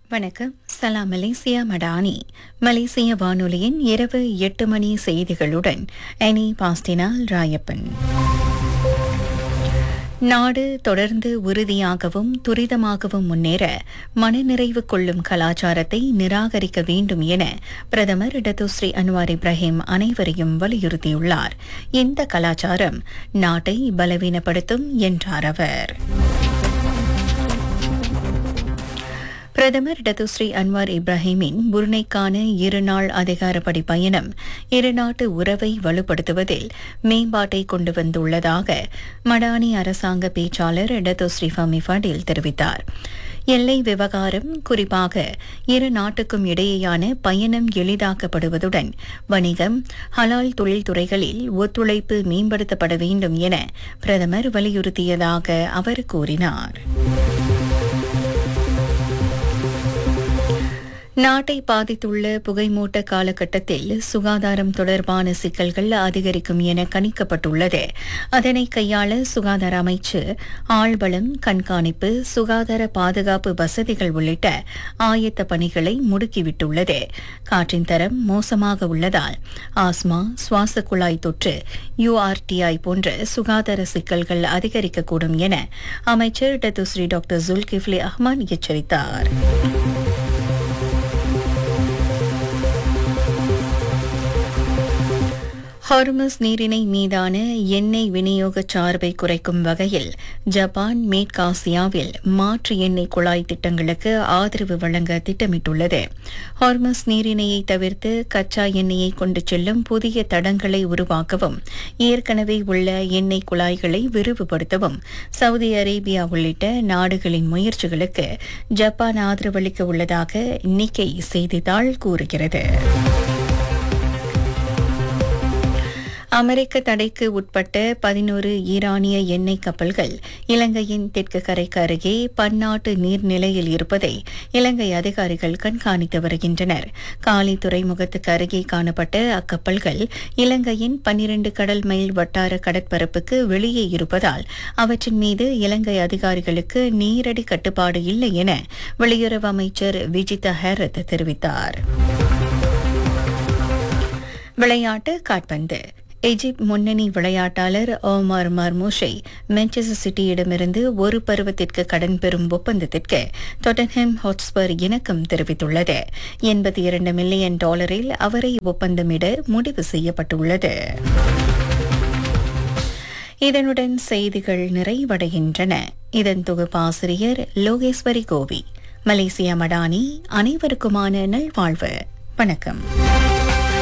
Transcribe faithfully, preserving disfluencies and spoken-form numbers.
வணக்கம். சலாம் மலேசியா மடானி. மலேசிய வானொலியின் இரவு எட்டு மணி செய்திகளுடன் அனி பாஸ்டினால் ராயப்பன். நாடு தொடர்ந்து உறுதியாகவும் துரிதமாகவும் முன்னேற மனநிறைவு கொள்ளும் கலாச்சாரத்தை நிராகரிக்க வேண்டும் என பிரதமர் டத்துஸ்ரீ அன்வார் இப்ராஹிம் அனைவரையும் வலியுறுத்தியுள்ளார். இந்த கலாச்சாரம் நாட்டை பலவீனப்படுத்தும் என்றார் அவர். பிரதமர் டத்துஸ்ரீ அன்வார் இப்ராஹிமின் புருனைக்கான இருநாள் அதிகாரப்படி பயணம் இருநாட்டு உறவை வலுப்படுத்துவதில் மேம்பாட்டை கொண்டு வந்துள்ளதாக மடானி அரசாங்க பேச்சாளர் டத்துஸ்ரீ ஃபமி ஃபடில் தெரிவித்தார். எல்லை விவகாரம், குறிப்பாக இரு நாட்டுக்கும் இடையேயான பயணம் எளிதாக்கப்படுவதுடன் வணிகம், ஹலால் தொழில்துறைகளில் ஒத்துழைப்பு மேம்படுத்தப்பட வேண்டும் என பிரதமர் வலியுறுத்தியதாக அவர் கூறினார். நாட்டை பாதித்துள்ள புகைமூட்ட காலகட்டத்தில் சுகாதாரம் தொடர்பான சிக்கல்கள் அதிகரிக்கும் என கணிக்கப்பட்டுள்ளது. அதனை கையாள சுகாதார அமைச்சு ஆள்பலம், கண்காணிப்பு, சுகாதார பாதுகாப்பு வசதிகள் உள்ளிட்ட ஆயத்த பணிகளை முடுக்கிவிட்டுள்ளது. காற்றின் தரம் மோசமாக உள்ளதால் ஆஸ்மா, சுவாச குழாய் தொற்று, யூஆர்டிஐ போன்ற சுகாதார சிக்கல்கள் அதிகரிக்கக்கூடும் என அமைச்சர் டத்துஸ்ரீ டாக்டர் ஜுல்கிஃப்லி அஹ்மத் எச்சரித்தார். ஹார்மஸ் நீரிணை மீதான எண்ணெய் விநியோக சார்பை குறைக்கும் வகையில் ஜப்பான் மேற்காசியாவில் மாற்று எண்ணெய் குழாய் திட்டங்களுக்கு ஆதரவு வழங்க திட்டமிட்டுள்ளது. ஹார்மஸ் நீரிணையை தவிர்த்து கச்சா எண்ணெயை கொண்டு செல்லும் புதிய தடங்களை உருவாக்கவும், ஏற்கனவே உள்ள எண்ணெய் குழாய்களை விரிவுபடுத்தவும் சவுதி அரேபியா உள்ளிட்ட நாடுகளின் முயற்சிகளுக்கு ஜப்பான் ஆதரவளிக்க உள்ளதாக நிக்கை செய்தித்தாள் கூறுகிறது. அமெரிக்க தடைக்கு உட்பட்ட பதினோரு ஈரானிய எண்ணெய் கப்பல்கள் இலங்கையின் தெற்கு கரைக்கு அருகே பன்னாட்டு நீர்நிலையில் இருப்பதை இலங்கை அதிகாரிகள் கண்காணித்து வருகின்றனர். காலி துறைமுகத்துக்கு அருகே காணப்பட்ட அக்கப்பல்கள் இலங்கையின் பன்னிரண்டு கடல் மைல் வட்டார கடற்பரப்புக்கு வெளியே இருப்பதால் அவற்றின் மீது இலங்கை அதிகாரிகளுக்கு நேரடி கட்டுப்பாடு இல்லை என வெளியுறவு அமைச்சர் விஜிதா ஹேரத் தெரிவித்தார். விளையாட்டு காற்பந்து. எஜிப்த் முன்னணி விளையாட்டாளர் ஓமார் மர்மூஷை மான்செஸ்டர் சிட்டியிடமிருந்து ஒரு பருவத்திற்கு கடன் பெறும் ஒப்பந்தத்திற்கு டொட்டன்ஹாம் ஹாட்ஸ்பர் இணக்கம் தெரிவித்துள்ளது. எண்பத்தி இரண்டு மில்லியன் டாலரில் அவரை ஒப்பந்தமிட முடிவு செய்யப்பட்டுள்ளது. இதனுடன் செய்திகள் நிறைவடைகின்றன. இதன் தொகுப்பாசிரியர் லோகேஸ்வரி கோவி. மலேசியா மடானி. அனைவருக்குமான நல்வாழ்வு. வணக்கம்.